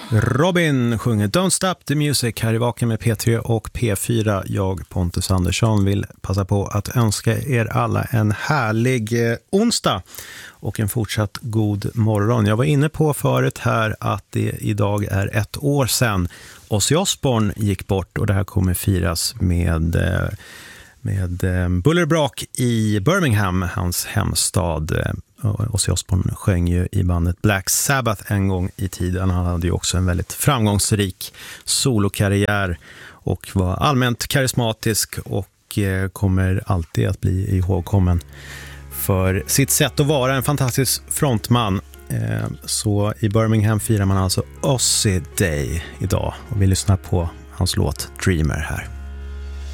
Robin sjunger Don't Stop the Music här i Vaken med P3 och P4. Jag, Pontus Andersson, vill passa på att önska er alla en härlig onsdag och en fortsatt god morgon. Jag var inne på förut här att det idag är 1 år sedan Ozzy Osbourne gick bort, och det här kommer firas med bullerbrak i Birmingham, hans hemstad. Ozzy Osbourne sjöng ju i bandet Black Sabbath en gång i tiden. Han hade ju också en väldigt framgångsrik solokarriär och var allmänt karismatisk och kommer alltid att bli ihågkommen för sitt sätt att vara en fantastisk frontman. Så i Birmingham firar man alltså Ozzy Day idag, och vi lyssnar på hans låt Dreamer här.